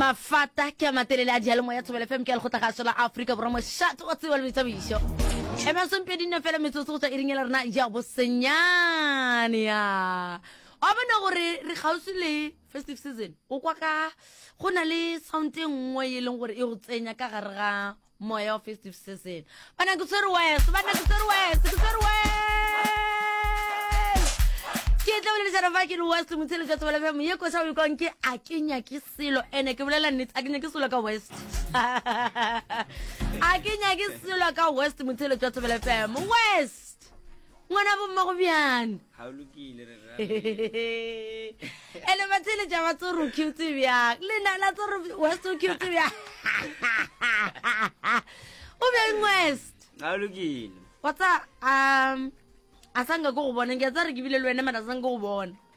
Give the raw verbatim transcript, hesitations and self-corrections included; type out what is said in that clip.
mafata ke a matelele a dialemo ya Thobela F M ke a le kgotla la Africa Borwa mo shato wa tseba le bitsabiso Emerson Pedine fela metsotso tsa iringela rena ja bo senyane ya a bona gore re gausi le festive season o kwa ka gona le sound e nngwe e leng gore e go tsenya ka gare ga moya of festive season bana go tsere west bana go tsere west go tsere west ke tla bole tsara va ke le west motsele tsa Thobela F M ye ko sa o ikong ke a kenya ke selo ene ke bolela nnete a kenya ke selo ka west a kenya ke selo ka west motsele tsa Thobela F M west ngwana bo mma go bjana ha o lokile re ra ele batsele ja ba tsoro cute bya le na la tsoro west cute bya o bya west ha o lokile what's up um asanga go bona ngiyatsa re ke bile le wena mana asanga go bona